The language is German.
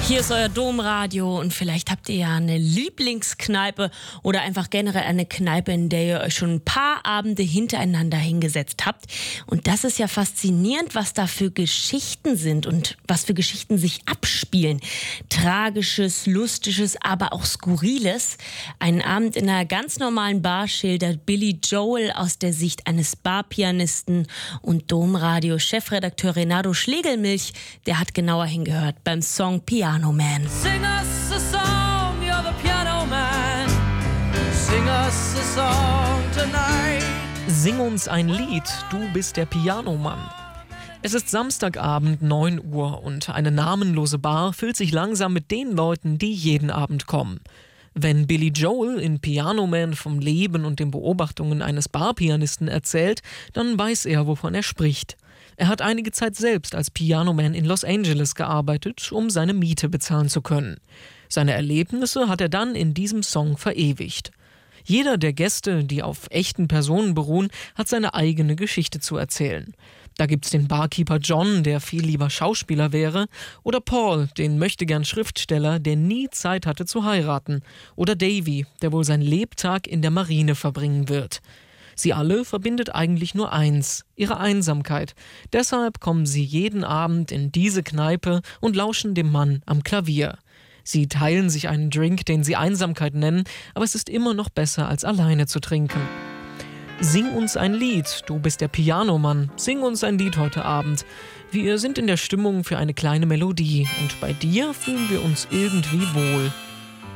Hier ist euer Domradio und vielleicht habt ihr ja eine Lieblingskneipe oder einfach generell eine Kneipe, in der ihr euch schon ein paar Abende hintereinander hingesetzt habt. Und das ist ja faszinierend, was da für Geschichten sind und was für Geschichten sich abspielen. Tragisches, Lustiges, aber auch Skurriles. Einen Abend in einer ganz normalen Bar schildert Billy Joel aus der Sicht eines Barpianisten und Domradio-Chefredakteur Renato Schlegelmilch, der hat genauer hingehört beim Song Piano Man. Sing us a song, you're the piano man. Sing us a song tonight. Sing uns ein Lied, du bist der Pianomann. Es ist Samstagabend, 9 Uhr und eine namenlose Bar füllt sich langsam mit den Leuten, die jeden Abend kommen. Wenn Billy Joel in Piano Man vom Leben und den Beobachtungen eines Barpianisten erzählt, dann weiß er, wovon er spricht. Er hat einige Zeit selbst als Pianoman in Los Angeles gearbeitet, um seine Miete bezahlen zu können. Seine Erlebnisse hat er dann in diesem Song verewigt. Jeder der Gäste, die auf echten Personen beruhen, hat seine eigene Geschichte zu erzählen. Da gibt's den Barkeeper John, der viel lieber Schauspieler wäre, oder Paul, den möchtegern Schriftsteller, der nie Zeit hatte zu heiraten, oder Davy, der wohl sein Lebtag in der Marine verbringen wird. Sie alle verbindet eigentlich nur eins, ihre Einsamkeit. Deshalb kommen sie jeden Abend in diese Kneipe und lauschen dem Mann am Klavier. Sie teilen sich einen Drink, den sie Einsamkeit nennen, aber es ist immer noch besser, als alleine zu trinken. Sing uns ein Lied, du bist der Pianomann. Sing uns ein Lied heute Abend. Wir sind in der Stimmung für eine kleine Melodie und bei dir fühlen wir uns irgendwie wohl.